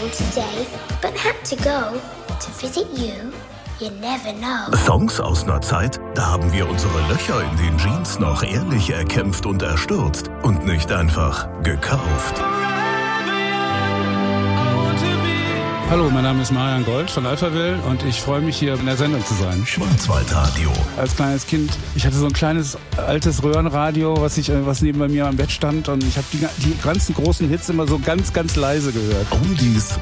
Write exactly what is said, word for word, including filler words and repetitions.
home today, but had to go to visit you. You never know. Songs aus einer Zeit, da haben wir unsere Löcher in den Jeans noch ehrlich erkämpft und erstürzt und nicht einfach gekauft. Hallo, mein Name ist Marian Gold von Alphaville und ich freue mich, hier in der Sendung zu sein. Schwarzwaldradio. Als kleines Kind, ich hatte so ein kleines altes Röhrenradio, was, ich, was neben bei mir am Bett stand und ich habe die, die ganzen großen Hits immer so ganz, ganz leise gehört. Oldies